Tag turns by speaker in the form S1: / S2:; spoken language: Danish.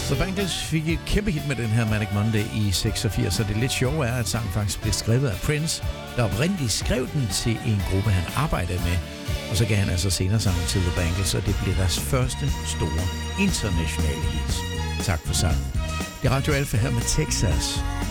S1: The Bangles fik et kæmpe hit med den her Manic Monday i 86, og det lidt sjove er, at sangen faktisk blev skrevet af Prince, der oprindeligt skrev den til en gruppe, han arbejdede med. Og så gav han altså senere sangen til The Bangles, og det blev deres første store internationale hit. Tak for sangen. Det er Radio Alfa her med Texas.